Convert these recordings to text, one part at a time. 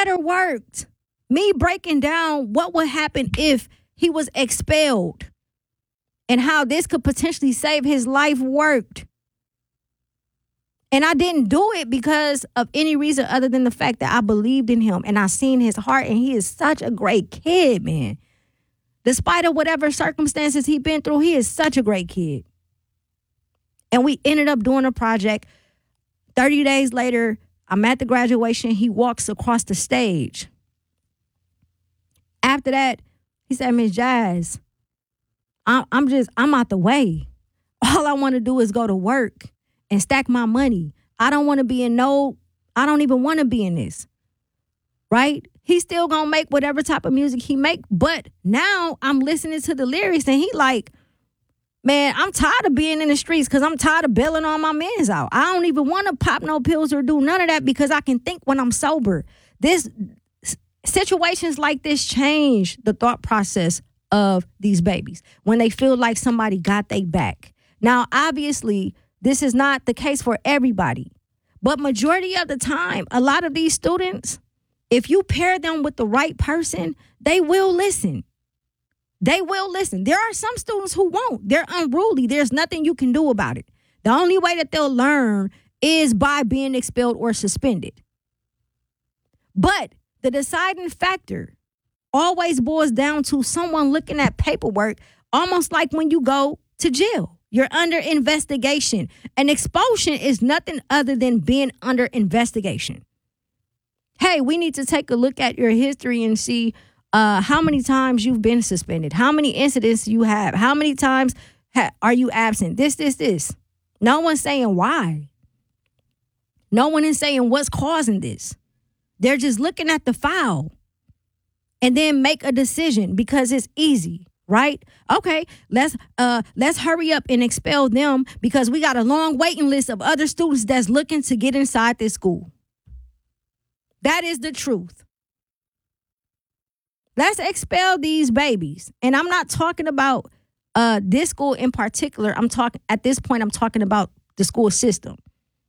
spider worked. Me breaking down what would happen if he was expelled and how this could potentially save his life worked. And I didn't do it because of any reason other than the fact that I believed in him and I seen his heart, and he is such a great kid, man. Despite of whatever circumstances he's been through, he is such a great kid. And we ended up doing a project. 30 days later, I'm at the graduation. He walks across the stage. After that, he said, Miss Jazz, I'm out the way. All I want to do is go to work and stack my money. I don't want to be I don't even want to be in this. Right? He's still going to make whatever type of music he make. But now I'm listening to the lyrics and he like, man, I'm tired of being in the streets because I'm tired of bailing all my mans out. I don't even want to pop no pills or do none of that because I can think when I'm sober. Situations like this change the thought process of these babies when they feel like somebody got their back. Now, obviously, this is not the case for everybody, but majority of the time, a lot of these students, if you pair them with the right person, they will listen. They will listen. There are some students who won't. They're unruly. There's nothing you can do about it. The only way that they'll learn is by being expelled or suspended. But the deciding factor always boils down to someone looking at paperwork, almost like when you go to jail. You're under investigation. An expulsion is nothing other than being under investigation. Hey, we need to take a look at your history and see how many times you've been suspended, how many incidents you have, how many times are you absent, this. No one's saying why. No one is saying what's causing this. They're just looking at the file and then make a decision because it's easy. Right? Okay, let's hurry up and expel them because we got a long waiting list of other students that's looking to get inside this school. That is the truth. Let's expel these babies. And I'm not talking about this school in particular. I'm talking about the school system.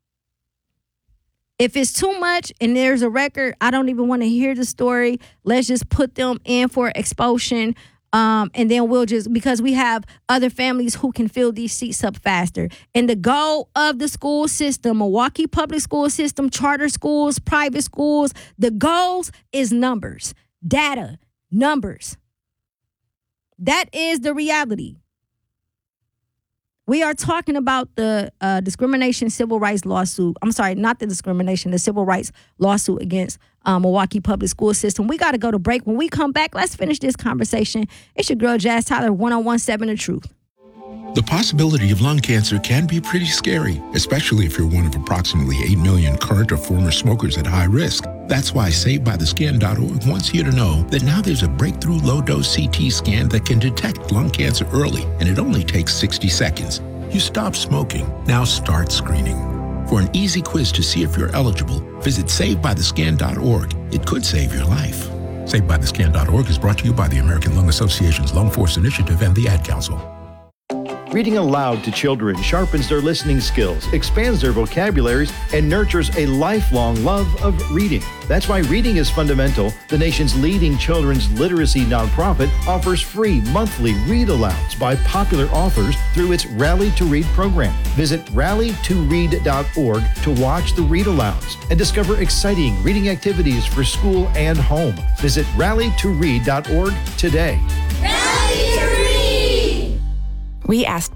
If it's too much and there's a record, I don't even want to hear the story. Let's just put them in for expulsion. And then because we have other families who can fill these seats up faster. And the goal of the school system, Milwaukee public school system, charter schools, private schools, the goals is numbers, data, numbers. That is the reality. We are talking about the discrimination civil rights lawsuit. I'm sorry, not the discrimination, the civil rights lawsuit against Milwaukee public school system. We got to go to break. When we come back, let's finish this conversation. It's your girl, Jazz Tyler, 101.7 The Truth. The possibility of lung cancer can be pretty scary, especially if you're one of approximately 8 million current or former smokers at high risk. That's why SaveByTheScan.org wants you to know that now there's a breakthrough low-dose CT scan that can detect lung cancer early, and it only takes 60 seconds. You stop smoking, now start screening. For an easy quiz to see if you're eligible, visit SaveByTheScan.org. It could save your life. SaveByTheScan.org is brought to you by the American Lung Association's Lung Force Initiative and the Ad Council. Reading aloud to children sharpens their listening skills, expands their vocabularies, and nurtures a lifelong love of reading. That's why Reading is Fundamental, the nation's leading children's literacy nonprofit, offers free monthly read-alouds by popular authors through its Rally to Read program. Visit rallytoread.org to watch the read-alouds and discover exciting reading activities for school and home. Visit rallytoread.org today. We ask